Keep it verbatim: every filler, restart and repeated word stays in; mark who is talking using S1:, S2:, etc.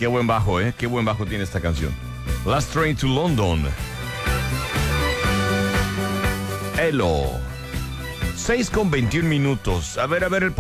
S1: Qué buen bajo, ¿eh? Qué buen bajo tiene esta canción. Last Train to London. Elo. seis con veintiún minutos. A ver, a ver el